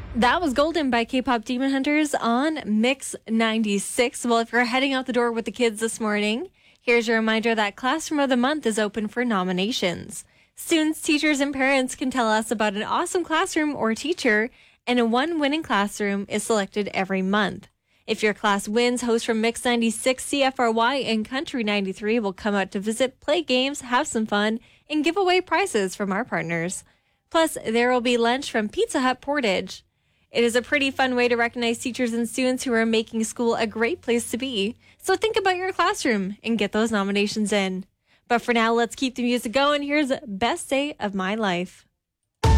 That was Golden by K-Pop Demon Hunters on Mix 96. Well, if you're heading out the door with the kids this morning, here's your reminder that Classroom of the Month is open for nominations. Students, teachers, and parents can tell us about an awesome classroom or teacher, and one winning classroom is selected every month. If your class wins, hosts from Mix 96, CFRY, and Country 93 will come out to visit, play games, have some fun, and give away prizes from our partners. Plus, there will be lunch from Pizza Hut Portage. It is a pretty fun way to recognize teachers and students who are making school a great place to be. So think about your classroom and get those nominations in. But for now, let's keep the music going. Here's Best Day of My Life.